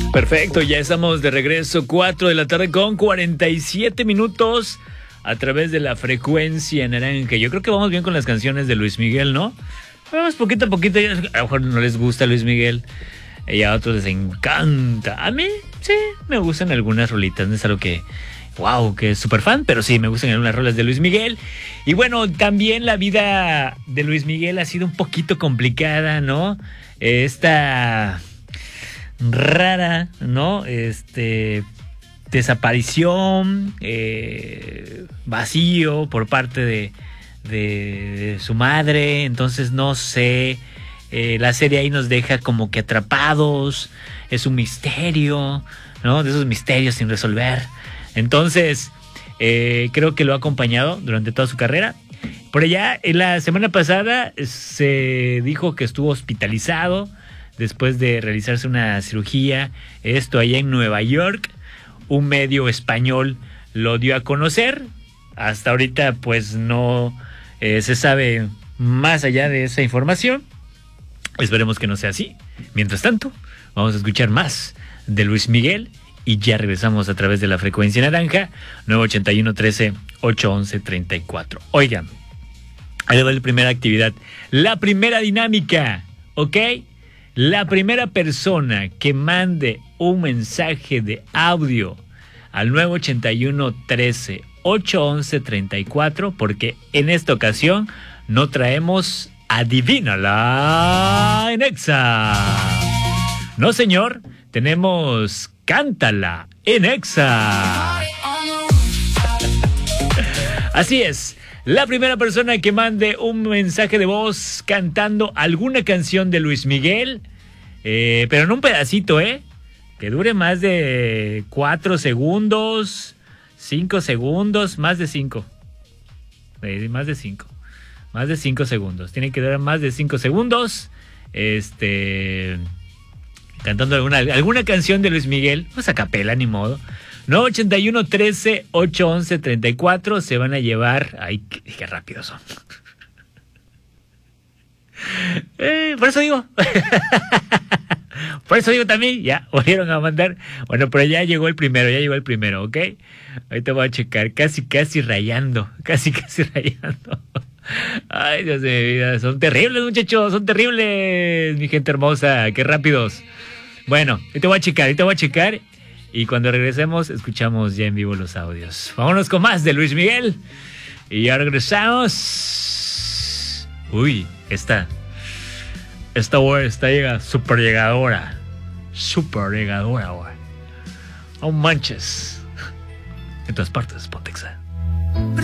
Perfecto, ya estamos de regreso, 4 de la tarde con 47 minutos a través de la frecuencia naranja. Yo creo que vamos bien con las canciones de Luis Miguel, ¿no? Vamos poquito a poquito, a lo mejor no les gusta Luis Miguel y a otros les encanta. A mí, sí, me gustan algunas rolitas, no es algo que... Wow, que es súper fan, pero sí, me gustan algunas rolas de Luis Miguel. Y bueno, también la vida de Luis Miguel ha sido un poquito complicada, ¿no? Esta rara, ¿no? Desaparición, vacío por parte de su madre. Entonces no sé, la serie ahí nos deja como que atrapados. Es un misterio, ¿no? De esos misterios sin resolver. Entonces, creo que lo ha acompañado durante toda su carrera. Por allá, en la semana pasada se dijo que estuvo hospitalizado después de realizarse una cirugía. Esto allá en Nueva York. Un medio español lo dio a conocer. Hasta ahorita, pues, no se sabe más allá de esa información. Esperemos que no sea así. Mientras tanto, vamos a escuchar más de Luis Miguel. Y ya regresamos a través de la frecuencia naranja, 981-13-811-34. Oigan, ahí va la primera actividad. La primera dinámica, ¿ok? La primera persona que mande un mensaje de audio al 981-13-811-34, porque en esta ocasión no traemos Adivínala en Exa. No, señor, tenemos Cántala en Exa. Así es, la primera persona que mande un mensaje de voz cantando alguna canción de Luis Miguel, pero no un pedacito, que dure más de 4 segundos, 5 segundos, más de 5. Más de 5. Más de 5 segundos. Tiene que durar más de 5 segundos. Cantando alguna canción de Luis Miguel, pues a capela, ni modo. 981-13-811-34 se van a llevar. Ay, qué rápidos son. Por eso digo. Por eso digo también, ya volvieron a mandar. Bueno, pero ya llegó el primero, ¿ok? Ahorita voy a checar, casi rayando. Ay, Dios de mi vida, son terribles, muchachos, son terribles, mi gente hermosa, qué rápidos. Bueno, ahorita voy a checar y cuando regresemos escuchamos ya en vivo los audios. Vámonos con más de Luis Miguel y ya regresamos. Uy, esta güey está super llegadora, güey. No manches. En todas partes, Pontexa.